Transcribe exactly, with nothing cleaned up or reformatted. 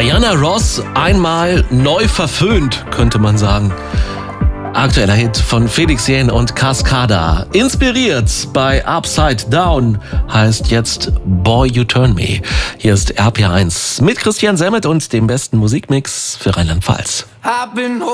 Diana Ross einmal neu verföhnt, könnte man sagen. Aktueller Hit von Felix Jähn und Cascada. Inspiriert bei Upside Down heißt jetzt Boy You Turn Me. Hier ist R P R eins mit Christian Semmet und dem besten Musikmix für Rheinland-Pfalz.